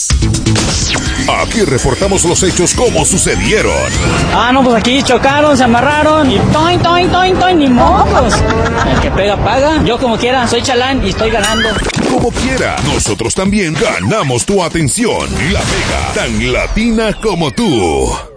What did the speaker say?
Aquí reportamos los hechos como sucedieron. No, pues aquí chocaron, se amarraron y toin, toin, toin, toin, ni mocos. El que pega, paga. Yo como quiera, soy chalán y estoy ganando. Como quiera, nosotros también ganamos tu atención. La Mega, tan latina como tú.